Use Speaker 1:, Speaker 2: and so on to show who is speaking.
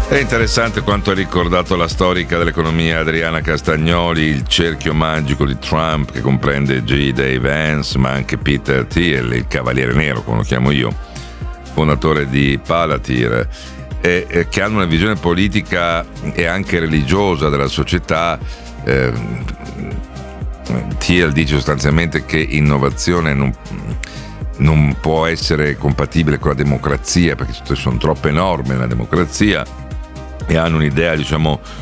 Speaker 1: È interessante quanto ha ricordato la storica dell'economia Adriana Castagnoli, il cerchio magico di Trump che comprende J. Day Vance ma anche Peter Thiel, il Cavaliere Nero come lo chiamo io, fondatore di Palantir, e che hanno una visione politica e anche religiosa della società. Thiel dice sostanzialmente che innovazione non può essere compatibile con la democrazia perché sono troppe norme nella democrazia, e hanno un'idea, diciamo,